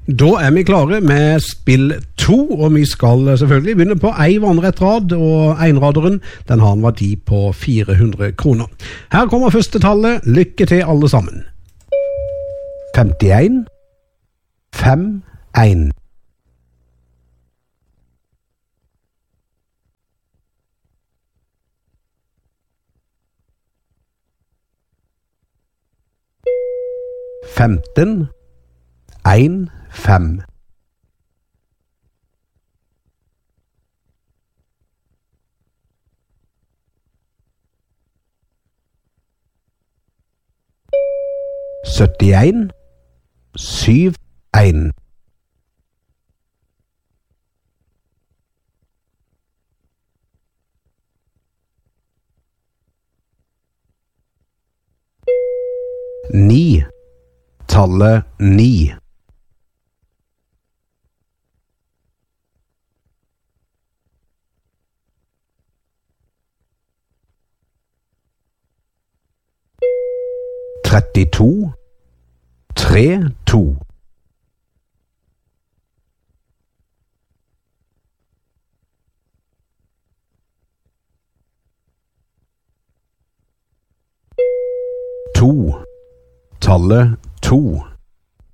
Da vi klare med spill 2, og vi skal selvfølgelig begynne på en vannrett rad, og enraderen, den har en verdi på 400 kroner. Her kommer første tallet. Lykke til alle sammen. 51 5 1 15 1 5 71 7 1 9 tallet 9 32 3 2 2 tallet 2